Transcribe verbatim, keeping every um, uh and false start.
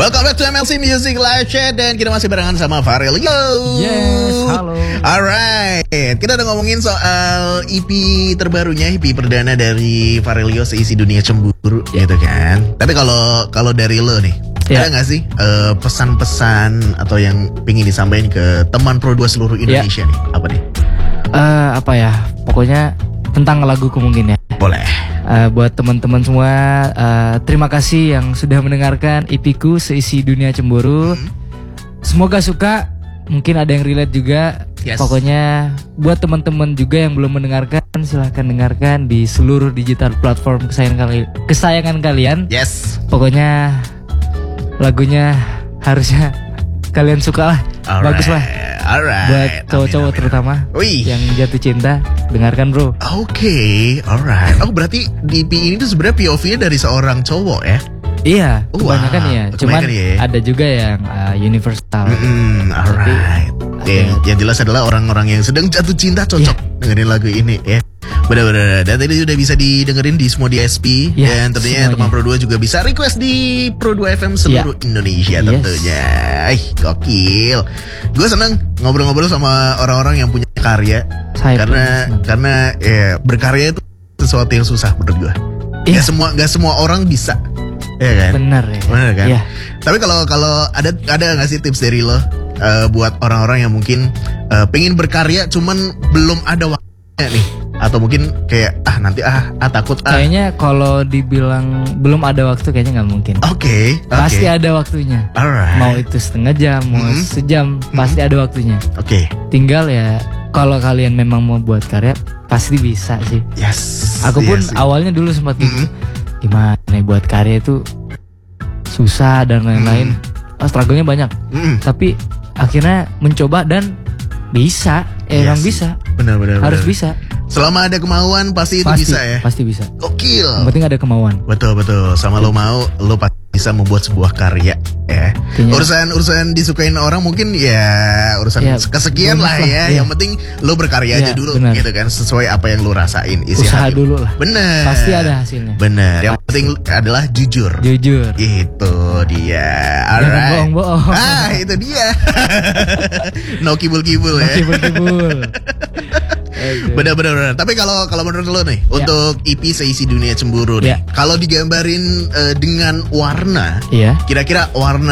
Welcome back to M L C Music Live Chat. Dan kita masih barengan sama Farel. Yo. Yes, halo. Alright, kita udah ngomongin soal E P terbarunya, E P perdana dari Farelio, Seisi Dunia Cemburu, gitu kan. Tapi kalau kalau dari lo nih, yeah. ada nggak sih uh, pesan-pesan atau yang pingin disampaikan ke teman Pro dua seluruh Indonesia yeah. nih? Apa nih? Uh, apa ya? Pokoknya tentang laguku mungkin ya. Boleh. Uh, buat teman-teman semua, uh, terima kasih yang sudah mendengarkan E P-ku Seisi Dunia Cemburu. Hmm. Semoga suka, mungkin ada yang relate juga. Yes. Pokoknya buat teman-teman juga yang belum mendengarkan, silahkan dengarkan di seluruh digital platform kesayangan, kali- kesayangan kalian. Yes. Pokoknya lagunya harusnya kalian suka lah. Alright. Bagus lah. Alright. Buat cowok-cowok terutama Wih. yang jatuh cinta, dengarkan bro. Oke, okay, alright. Oh berarti di E P ini tuh sebenarnya P O V-nya dari seorang cowok ya? Iya, kebanyakan wow. ya. Cuman kebanyakan ya. ada juga yang uh, universal. Mm-hmm, alright. Oke, yang jelas adalah orang-orang yang sedang jatuh cinta cocok yeah. dengerin lagu ini ya. Benar-benar. Dan tadi sudah bisa didengerin di semua D S P yeah, dan tentunya semuanya. Teman Pro dua juga bisa request di Pro dua F M seluruh yeah. Indonesia tentunya. Ih, yes. Gokil. Gue seneng ngobrol-ngobrol sama orang-orang yang punya karya. Saya karena karena ya, berkarya itu sesuatu yang susah menurut gue. Yeah. Gak semua gak semua orang bisa. Ya kan? Benar ya. Benar kan? Yeah. Tapi kalau kalau ada ada nggak sih tips dari lo uh, buat orang-orang yang mungkin uh, pengen berkarya cuman belum ada waktunya nih? Atau mungkin kayak ah nanti ah, ah takut ah. Kayaknya kalau dibilang belum ada waktu kayaknya nggak mungkin. Oke. Okay, okay. Pasti ada waktunya. Alright. Mau itu setengah jam, mau mm-hmm. sejam, mm-hmm. pasti ada waktunya. Oke. Okay. Tinggal ya kalau kalian memang mau buat karya pasti bisa sih. Yes. Aku pun yes, awalnya dulu sempat gitu. Mm-hmm. Gimana nih buat karya itu susah dan lain-lain. Mm-hmm. Oh, struggle-nya banyak. Mm-hmm. Tapi akhirnya mencoba dan bisa. Eh, emang yes. bisa. Benar-benar. Harus bisa. Selama ada kemauan pasti itu pasti, bisa ya. Pasti bisa. Gokil. Yang penting ada kemauan. Betul betul. Sama lo mau, lo pasti bisa membuat sebuah karya ya. Kayaknya. Urusan urusan disukain orang mungkin ya urusan ya, kesekian lah ya. Ya. Yang penting lo berkarya ya, aja dulu bener. Gitu kan sesuai apa yang lo rasain. Isi usaha hati. Dulu lah. Bener. Pasti ada hasilnya. Bener. Yang penting adalah jujur. Jujur. Itu dia. Jangan bohong-bohong. Ah itu dia. No kibul-kibul ya. No kibul-kibul. Benar-benar. Tapi kalau kalau menurut lo nih ya. Untuk E P Seisi Dunia Cemburu nih, ya. Kalau digambarin uh, dengan warna, ya. Kira-kira warna